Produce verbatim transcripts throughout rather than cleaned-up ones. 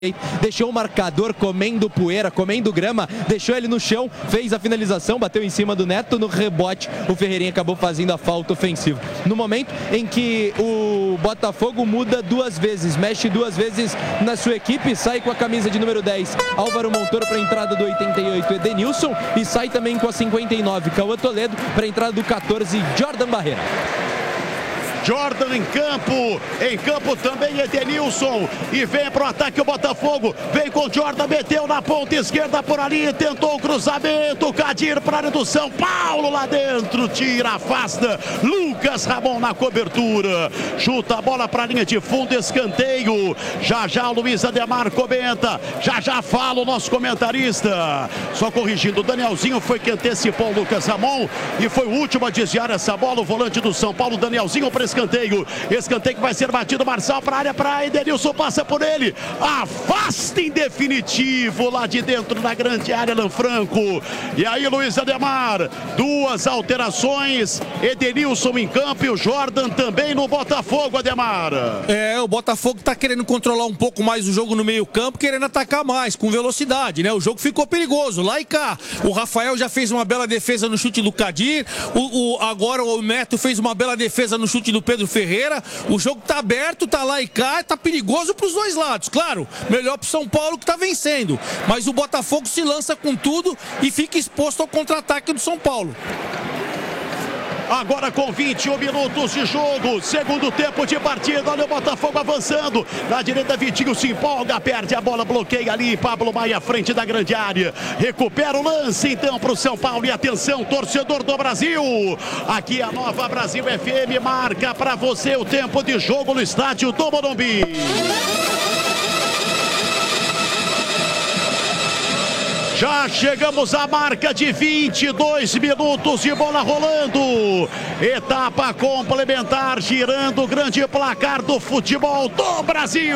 Deixou o marcador comendo poeira, comendo grama, deixou ele no chão, fez a finalização, bateu em cima do Neto, no rebote o Ferreirinha acabou fazendo a falta ofensiva. No momento em que o Botafogo muda duas vezes, mexe duas vezes na sua equipe, sai com a camisa de número dez, Álvaro Montoro para a entrada do oitenta e oito, Edenilson, e sai também com a cinquenta e nove, Cauã Toledo, para a entrada do quatorze, Jordan Barreira. Jordan em campo, em campo também Edenilson, e vem para o ataque o Botafogo, vem com o Jordan, meteu na ponta esquerda por ali, tentou o cruzamento, Kadir para a área do São Paulo, lá dentro, tira, afasta, Lucas Ramon na cobertura, chuta a bola para a linha de fundo, escanteio, já já o Luiz Ademar comenta, já já fala o nosso comentarista, só corrigindo, o Danielzinho foi que antecipou o Lucas Ramon, e foi o último a desviar essa bola, o volante do São Paulo, Danielzinho para escanteio, escanteio que vai ser batido, Marçal para a área, para Edenilson, passa por ele, afasta em definitivo lá de dentro da grande área, Lanfranco, e aí Luiz Ademar, duas alterações, Edenilson em campo e o Jordan também no Botafogo, Ademar. É, o Botafogo tá querendo controlar um pouco mais o jogo no meio campo, querendo atacar mais, com velocidade, né? O jogo ficou perigoso, lá e cá, o Rafael já fez uma bela defesa no chute do Kadir, o, o, agora o Neto fez uma bela defesa no chute do Pedro Ferreira, o jogo tá aberto, tá lá e cá, tá perigoso pros dois lados, claro, melhor pro São Paulo que tá vencendo, mas o Botafogo se lança com tudo e fica exposto ao contra-ataque do São Paulo. Agora com vinte e um minutos de jogo, segundo tempo de partida, olha o Botafogo avançando, na direita Vitinho se empolga, perde a bola, bloqueia ali, Pablo Maia à frente da grande área, recupera o lance então para o São Paulo, e atenção torcedor do Brasil, aqui a Nova Brasil F M marca para você o tempo de jogo no estádio do Morumbi. Já chegamos à marca de vinte e dois minutos de bola rolando. Etapa complementar, girando o grande placar do futebol do Brasil.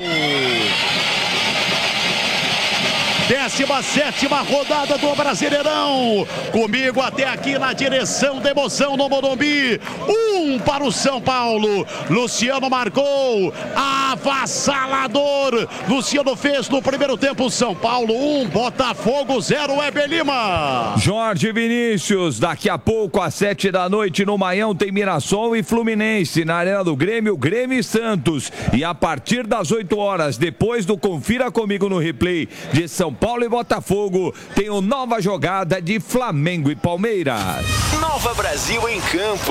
décima sétima rodada do Brasileirão. Comigo até aqui na direção da emoção no Morumbi. Um para o São Paulo. Luciano marcou. Avassalador. Luciano fez no primeiro tempo. São Paulo um, Botafogo zero. Weber Lima. Jorge Vinícius. Daqui a pouco às sete da noite no Maião tem Mirassol e Fluminense. Na Arena do Grêmio, Grêmio e Santos. E a partir das oito horas, depois do Confira Comigo no Replay de São Paulo e Botafogo, tem uma nova jogada de Flamengo e Palmeiras. Nova Brasil em campo.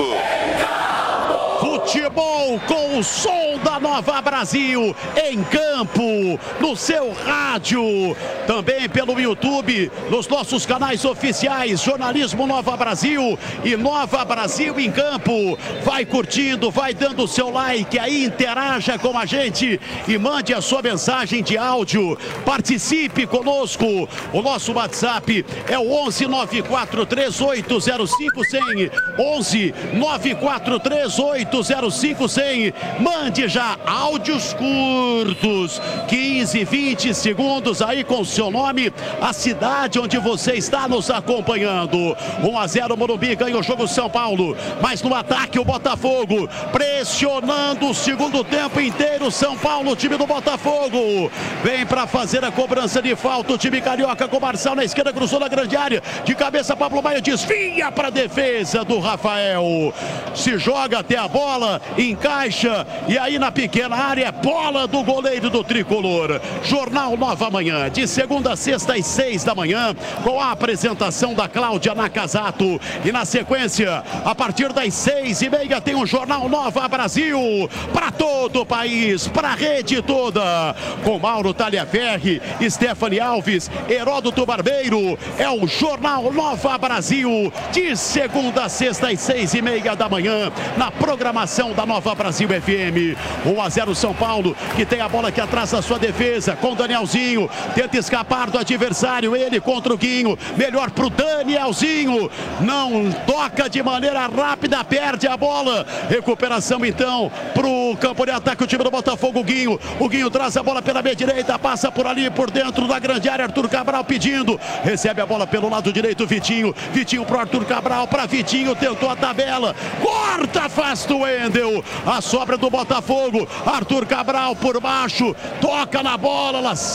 Futebol com o som da Nova Brasil em campo, no seu rádio, também pelo YouTube, nos nossos canais oficiais, Jornalismo Nova Brasil e Nova Brasil em campo. Vai curtindo, vai dando o seu like aí, interaja com a gente e mande a sua mensagem de áudio. Participe conosco. O nosso WhatsApp é o onze nove quatro três oito zero cinco zero zero, onze nove quatro três oito zero cinco zero zero. Mande já áudios curtos, quinze, vinte segundos aí com o seu nome, a cidade onde você está nos acompanhando. um a zero Morumbi, ganha o jogo São Paulo, mas no ataque o Botafogo, pressionando o segundo tempo inteiro. São Paulo, o time do Botafogo, vem para fazer a cobrança de falta, o time carioca com o Marçal na esquerda, cruzou na grande área, de cabeça Pablo Maia desvia para a defesa do Rafael, se joga até a bola, encaixa, e aí na pequena área, bola do goleiro do Tricolor. Jornal Nova Manhã, de segunda a sexta às seis da manhã, com a apresentação da Cláudia Nakazato, e na sequência, a partir das seis e meia, tem o Jornal Nova Brasil, para todo o país, para a rede toda, com Mauro Taliaferri, Stephanie Alves, Heródoto Barbeiro. É o Jornal Nova Brasil, de segunda a sexta às seis e meia da manhã, na programação da Nova Brasil F M. um a zero São Paulo, que tem a bola aqui atrás da sua defesa, com Danielzinho, tenta escapar do adversário, ele contra o Guinho, melhor pro Danielzinho, não toca de maneira rápida, perde a bola, recuperação então pro campo de ataque, o time do Botafogo, o Guinho, o Guinho traz a bola pela meia direita, passa por ali, por dentro da grande área, Arthur Cabral pedindo, recebe a bola pelo lado direito, Vitinho, Vitinho pro Arthur Cabral, para Vitinho, tentou a tabela, corta, afasta o Wendel, a sobra do Botafogo, Arthur Cabral por baixo, toca na bola, ela